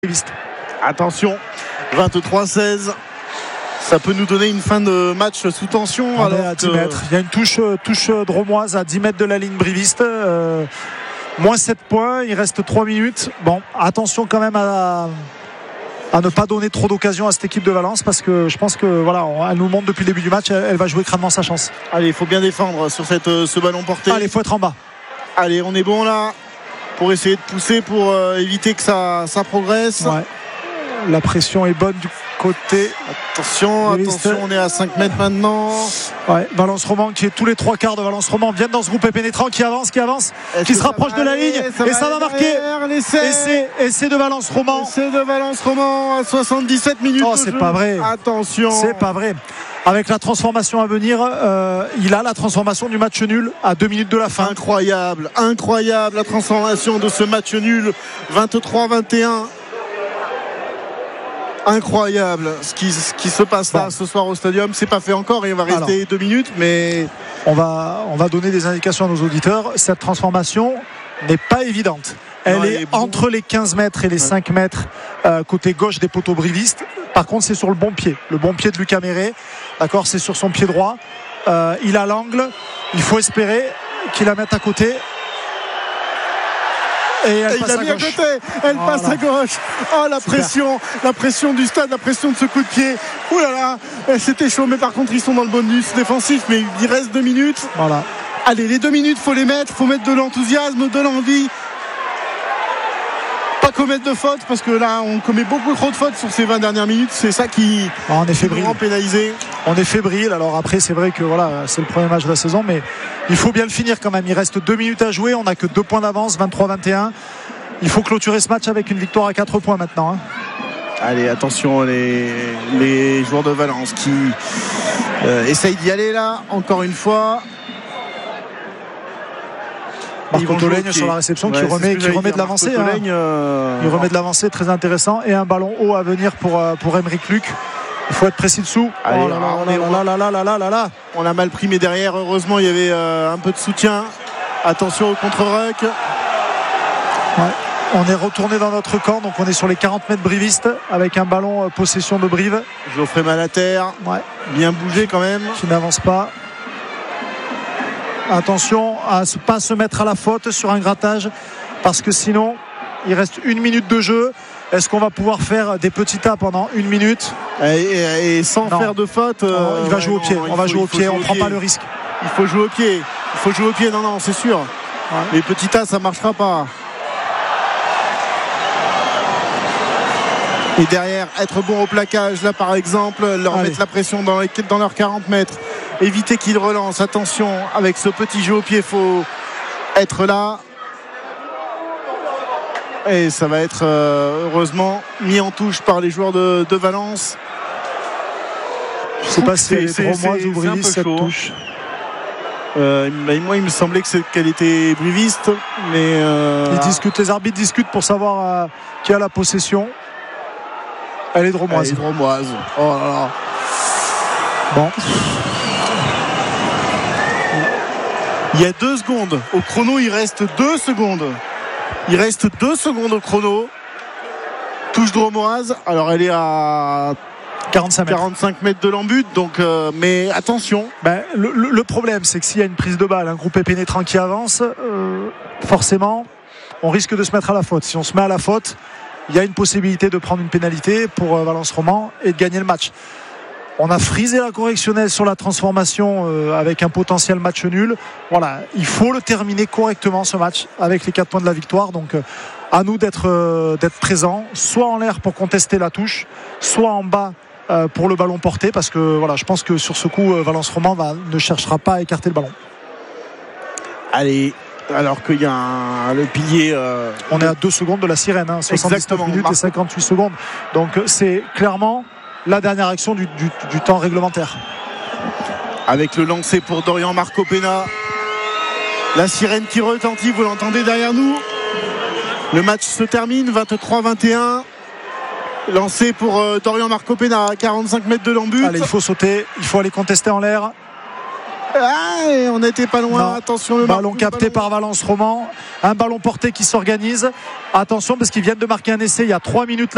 Attention, 23-16. Ça peut nous donner une fin de match sous tension. On est à 10 mètres. Il y a une touche dromoise à 10 mètres de la ligne briviste. Moins 7 points. Il reste 3 minutes. Bon, attention quand même à ne pas donner trop d'occasions à cette équipe de Valence, parce que je pense que voilà, elle nous montre depuis le début du match, elle va jouer crânement sa chance. Allez, il faut bien défendre sur ce ballon porté. Allez, il faut être en bas. Allez, on est bon là pour essayer de pousser, pour éviter que ça progresse. Ouais. La pression est bonne du côté. Attention, on est à 5 mètres maintenant. Ouais, Valence Roman, qui est tous les 3 quarts de Valence Roman viennent dans ce groupe pénétrant, qui avance, qui se rapproche de la ligne, et ça va marquer. Essai de Valence Roman. Essai de Valence Roman à 77 minutes. Oh, c'est pas vrai. Attention. C'est pas vrai. Avec la transformation à venir, il a la transformation du match nul à 2 minutes de la fin. Incroyable la transformation de ce match nul. 23-21. Incroyable ce qui se passe là ce soir au stadium. C'est pas fait encore, il va rester 2 minutes, mais on va donner des indications à nos auditeurs. Cette transformation n'est pas évidente. Elle est entre les 15 mètres et les 5 mètres côté gauche des poteaux brivistes. Par contre, c'est sur le bon pied de Lucas Méré. D'accord, c'est sur son pied droit. Il a l'angle. Il faut espérer qu'il la mette à côté. Et elle passe à gauche. Elle passe à gauche. Oh, la pression du stade, la pression de ce coup de pied. Ouh là là, c'était chaud, mais par contre ils sont dans le bonus défensif, mais il reste 2 minutes. Voilà. Allez, les 2 minutes, faut mettre de l'enthousiasme, de l'envie. Pas commettre de fautes, parce que là on commet beaucoup trop de fautes sur ces 20 dernières minutes. C'est ça qui on est fébrile. Pénalisé. On est fébrile. Alors après, c'est vrai que voilà, c'est le premier match de la saison, mais il faut bien le finir quand même. Il reste 2 minutes à jouer. On n'a que 2 points d'avance, 23-21. Il faut clôturer ce match avec une victoire à 4 points maintenant. Allez, attention, les joueurs de Valence qui essayent d'y aller là, encore une fois. Marco Tolègne sur la réception, qui remet de l'avancée. Il remet de l'avancée, très intéressant. Et un ballon haut à venir pour Aymeric Luc. Il faut être précis dessous. Allez, on a mal pris, mais derrière, heureusement, il y avait un peu de soutien. Attention au contre-ruck. Ouais. On est retourné dans notre camp, donc on est sur les 40 mètres brivistes avec un ballon possession de Brive. Geoffrey Malater, bien bougé quand même. Qui n'avance pas. Attention à ne pas se mettre à la faute sur un grattage, parce que sinon il reste 1 minute de jeu. Est-ce qu'on va pouvoir faire des petits tas pendant 1 minute et sans faire de faute? Il va jouer au pied. On va jouer au pied. On ne prend pas le risque. Il faut jouer au pied. Non, c'est sûr. Les petits tas, ça ne marchera pas. Et derrière, être bon au plaquage, là par exemple, leur mettre la pression dans leurs 40 mètres, éviter qu'ils relancent. Attention, avec ce petit jeu au pied, il faut être là. Et ça va être heureusement mis en touche par les joueurs de Valence. Je ne sais pas si c'est dromoise ou briviste cette touche. Moi il me semblait qu'elle était briviste, mais les arbitres discutent pour savoir qui a la possession. Elle est dromoise. Oh là là. Bon. Il y a 2 secondes. Au chrono, il reste 2 secondes. Il reste 2 secondes au chrono. Touche dromoise. Alors, elle est à 45 mètres de l'embut. Donc, mais attention. Le problème, c'est que s'il y a une prise de balle, un groupe pénétrant qui avance, forcément, on risque de se mettre à la faute. Si on se met à la faute, il y a une possibilité de prendre une pénalité pour Valence Roman et de gagner le match. On a frisé la correctionnelle sur la transformation avec un potentiel match nul. Voilà, il faut le terminer correctement ce match avec les 4 points de la victoire. Donc à nous d'être présents, soit en l'air pour contester la touche, soit en bas pour le ballon porté, parce que voilà, je pense que sur ce coup, Valence Roman ne cherchera pas à écarter le ballon. Allez. Alors qu'il y a le pilier. On est à 2 secondes de la sirène, 79 minutes et 58 secondes. Donc c'est clairement la dernière action du temps réglementaire. Avec le lancer pour Dorian Marco Pena. La sirène qui retentit, vous l'entendez derrière nous. Le match se termine, 23-21. Lancé pour Dorian Marco Pena à 45 mètres de l'embut. Allez, il faut sauter, il faut aller contester en l'air. On n'était pas loin. Non. Attention, le ballon capté par Valence Roman. Un ballon porté qui s'organise. Attention, parce qu'ils viennent de marquer un essai il y a 3 minutes là.